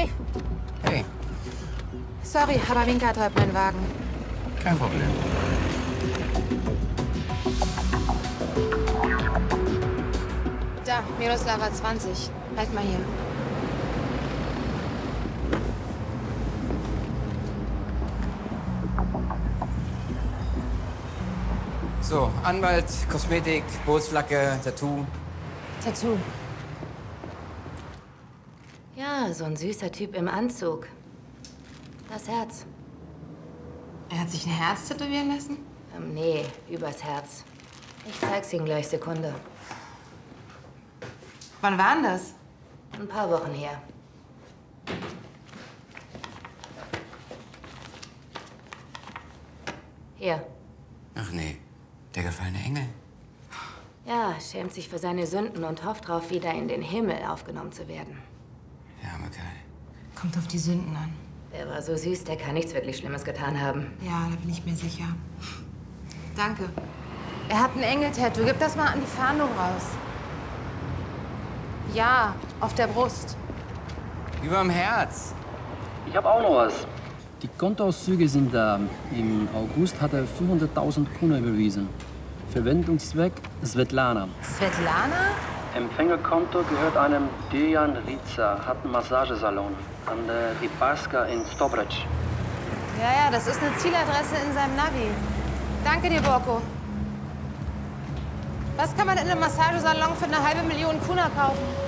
Hey! Hey, Sorry, aber Winker treibt meinen Wagen. kein Problem. Da, Miroslava 20. Halt mal hier. So, Anwalt, Kosmetik, Bootsflagge, Tattoo. Tattoo. Ja, so ein süßer Typ im Anzug. Das Herz. Er hat sich ein Herz tätowieren lassen? Nee, übers Herz. Ich zeig's Ihnen gleich, Sekunde. Wann war denn das? Ein paar Wochen her. Hier. Ach nee, der gefallene Engel. Ja, schämt sich für seine Sünden und hofft drauf, wieder in den Himmel aufgenommen zu werden. Der arme Kerl. Kommt auf die Sünden an. Der war so süß, der kann nichts wirklich Schlimmes getan haben. Ja, da bin ich mir sicher. Danke. Er hat ein Engel-Tattoo. Gib das mal an die Fahndung raus. Ja, auf der Brust. Überm Herz. Ich habe auch noch was. Die Kontoauszüge sind da. Im August hat er 500.000 Kuna überwiesen. Verwendungszweck Svetlana. Svetlana? Empfängerkonto gehört einem Dejan Riza, hat einen Massagesalon an der Ribarska in Stobrec. Ja, das ist eine Zieladresse in seinem Navi. Danke dir, Borko. Was kann man in einem Massagesalon für 1,5 Million Kuna kaufen?